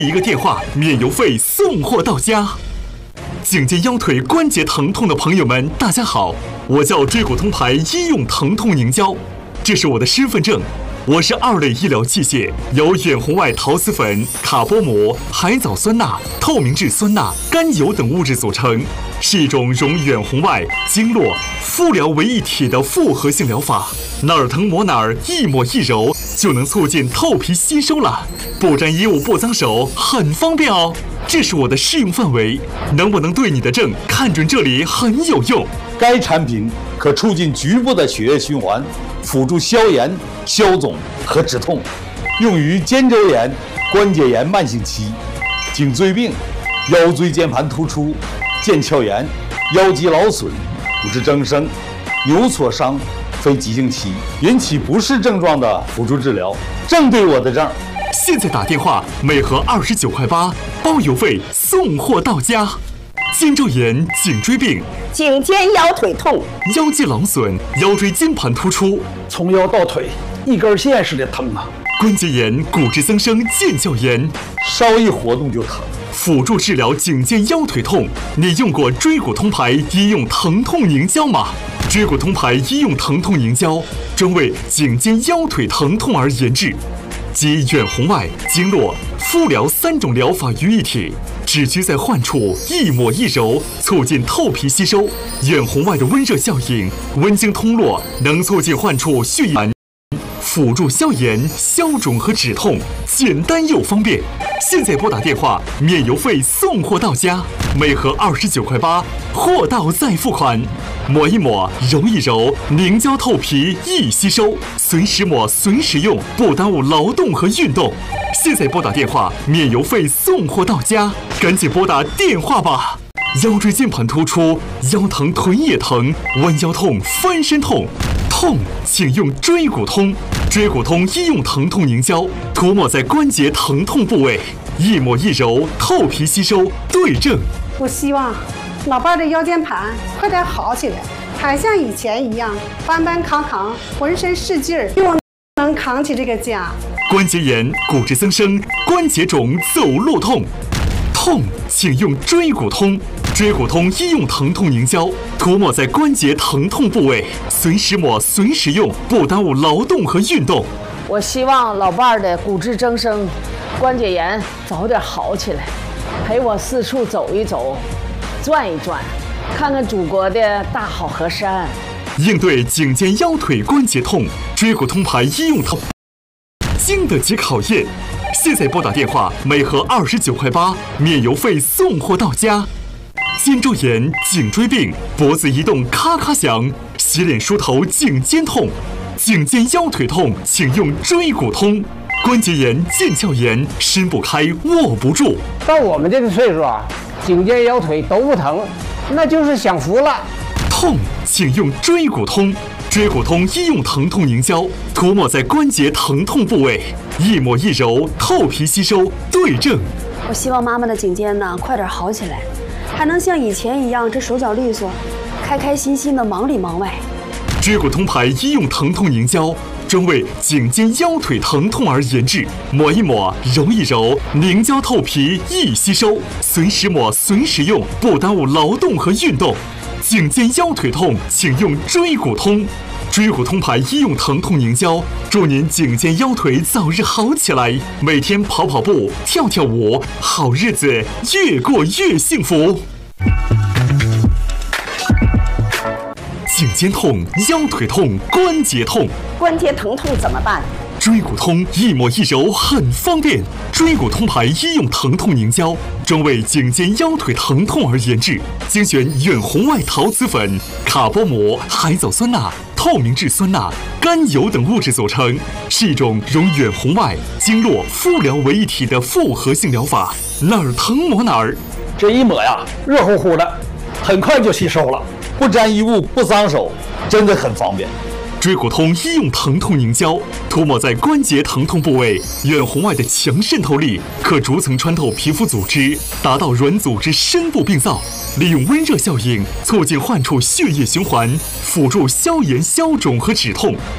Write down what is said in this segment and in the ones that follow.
一个电话，免邮费送货到家。颈肩腰腿关节疼痛的朋友们，大家好，我叫椎骨通牌医用疼痛凝胶，这是我的身份证。我是2类医疗器械，由远红外陶瓷粉、卡波膜、海藻酸钠、透明质酸钠、甘油等物质组成，是一种融远红外、经络、敷疗为一体的复合性疗法。哪儿疼抹哪儿，一抹一揉就能促进透皮吸收了，不沾衣物不脏手，很方便哦。这是我的适用范围，能不能对你的症看准这里很有用。 该产品可促进局部的血液循环，辅助消炎、消肿和止痛，用于肩周炎、关节炎慢性期、颈椎病、腰椎间盘突出、腱鞘炎、腰肌劳损、骨质增生、扭挫伤、非急性期引起不适症状的辅助治疗，正对我的症。 现在打电话，每盒29.8块，包邮费送货到家。肩周炎、颈椎病、 颈肩腰腿痛、 腰肌劳损、腰椎间盘突出， 从腰到腿一根线似的疼啊！ 关节炎、骨质增生、腱鞘炎， 稍一活动就疼。 辅助治疗颈肩腰腿痛，你用过椎骨通牌医用疼痛凝胶吗？椎骨通牌医用疼痛凝胶专为颈肩腰腿疼痛而研制，集远红外、经络、敷疗3种疗法于一体，只需在患处一抹一揉，促进透皮吸收。远红外的温热效应，温经通络，能促进患处血液，辅助消炎、消肿和止痛，简单又方便。现在拨打电话，免邮费送货到家，每盒29.8块，货到再付款。抹一抹，揉一揉，凝胶透皮易吸收，随时抹随时用，不耽误劳动和运动。现在拨打电话，免邮费送货到家，赶紧拨打电话吧。腰椎间盘突出，腰疼腿也疼，弯腰痛、翻身痛，痛请用椎骨通。椎骨通医用疼痛凝胶，涂抹在关节疼痛部位，一抹一揉，透皮吸收，对症。 我希望老伴的腰间盘快点好起来，还像以前一样搬搬扛扛，浑身是劲儿，又能扛起这个家。 关节炎、骨质增生、关节肿、走路痛，痛请用椎骨通。椎骨通医用疼痛凝胶，涂抹在关节疼痛部位，随时抹随时用，不耽误劳动和运动。 我希望老伴儿的骨质增生、关节炎早点好起来，陪我四处走一走，转一转，看看祖国的大好河山。 应对颈肩腰腿关节痛，椎骨通牌医用疼，经得起考验。现在拨打电话，每盒29.8块，免邮费送货到家。肩周炎、颈椎病、脖子移动咔咔响，洗脸梳头颈肩痛，颈肩腰腿痛请用椎骨通。关节炎、腱鞘炎，伸不开握不住。 到我们这个岁数啊，颈肩腰腿都不疼，那就是享福了。 痛请用椎骨通。椎骨通医用疼痛凝胶，涂抹在关节疼痛部位，一抹一揉，透皮吸收，对症。 我希望妈妈的颈肩呢快点好起来，还能像以前一样这手脚利索，开开心心的忙里忙外。 椎骨通牌医用疼痛凝胶，专为颈肩腰腿疼痛而研制，抹一抹，揉一揉，凝胶透皮易吸收，随时抹随时用，不耽误劳动和运动。颈肩腰腿痛请用椎骨通。椎骨通牌医用疼痛凝胶，祝您颈肩腰腿早日好起来，每天跑跑步、跳跳舞，好日子越过越幸福。颈肩痛、腰腿痛、关节痛， 关节疼痛怎么办？ 椎骨通一抹一揉很方便。椎骨通牌医用疼痛凝胶，专为颈肩腰腿疼痛而研制，精选远红外陶瓷粉、卡波膜、海藻酸钠、透明质酸钠、甘油等物质组成，是一种融远红外、经络、敷疗为一体的复合性疗法，哪儿疼抹哪儿。 这一抹呀，热乎乎的，很快就吸收了， 不沾衣物不脏手，真的很方便。 椎骨通医用疼痛凝胶，涂抹在关节疼痛部位，远红外的强渗透力可逐层穿透皮肤组织，达到软组织深部病灶，利用温热效应促进患处血液循环，辅助消炎消肿和止痛。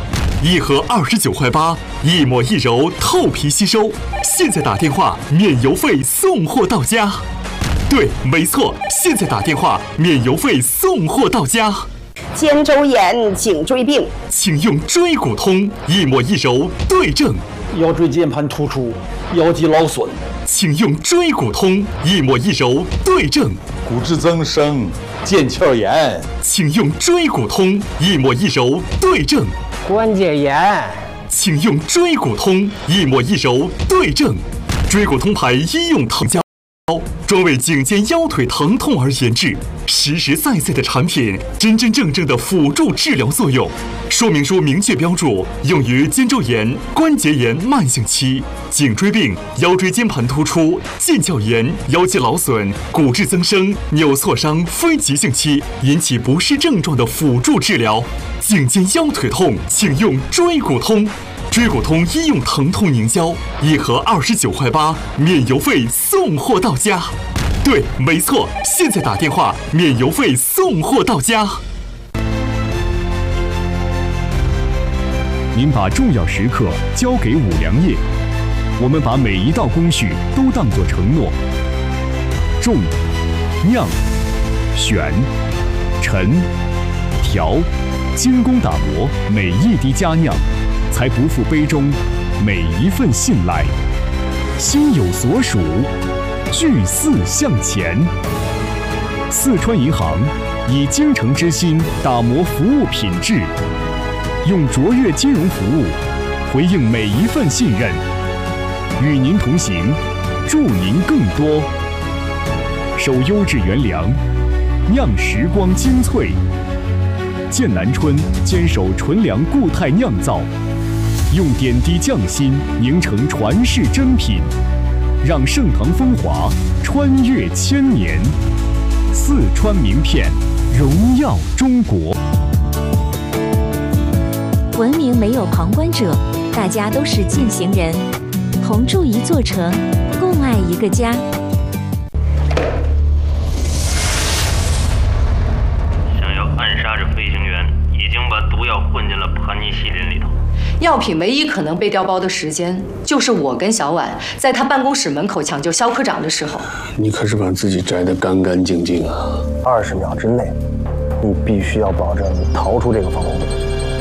1盒29块8，一抹一柔，透皮吸收。现在打电话免邮费送货到家。对，没错，现在打电话免邮费送货到家。 肩周炎、颈椎病， 请用椎骨通，一抹一柔，对症。 腰椎间盘突出，腰肌劳损， 请用椎骨通，一抹一柔，对症。 骨质增生、腱鞘炎， 请用椎骨通，一抹一柔，对症。 关节炎， 请用椎骨通，一抹一柔，对症。椎骨通牌医用疼胶，专为颈肩腰腿疼痛而研制，实实在在的产品，真真正正的辅助治疗作用。说明书明确标注，用于肩周炎、关节炎慢性期、颈椎病、腰椎间盘突出、腱鞘炎、腰肌劳损、骨质增生、扭挫伤非急性期引起不适症状的辅助治疗。颈肩腰腿痛，请用椎骨通。椎骨通医用疼痛凝胶，1盒29块8，免邮费送货到家。对，没错，现在打电话免邮费送货到家。 您把重要时刻交给五粮液，我们把每一道工序都当作承诺。种、酿、选、陈、调，精工打磨，每一滴佳酿，才不负杯中每一份信赖。心有所属，聚四向前。四川银行以精诚之心打磨服务品质，用卓越金融服务回应每一份信任，与您同行，助您更多。守优质原粮，酿时光精粹。剑南春坚守纯粮固态酿造，用点滴匠心凝成传世珍品，让盛唐风华穿越千年。四川名片，荣耀中国。 文明没有旁观者，大家都是践行人，同筑一座城，共爱一个家。 想要暗杀这飞行员，已经把毒药混进了盘尼西林里头。 药品唯一可能被调包的时间，就是我跟小婉在他办公室门口抢救肖科长的时候。 你可是把自己摘得干干净净啊！20秒之内，你必须要保证你逃出这个防空洞。